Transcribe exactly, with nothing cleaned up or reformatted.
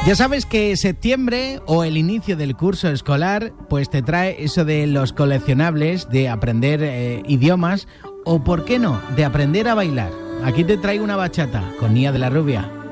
Ya sabes que septiembre o el inicio del curso escolar pues te trae eso de los coleccionables, de aprender eh, idiomas o, ¿por qué no?, de aprender a bailar. Aquí te traigo una bachata con Nia de la Rubia.